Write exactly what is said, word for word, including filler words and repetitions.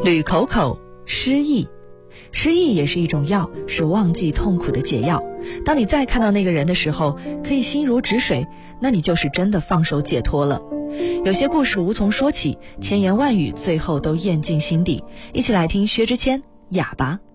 吕口口，失忆。失忆也是一种药，是忘记痛苦的解药。当你再看到那个人的时候，可以心如止水，那你就是真的放手解脱了。有些故事无从说起，千言万语最后都咽进心底。一起来听薛之谦《哑巴》。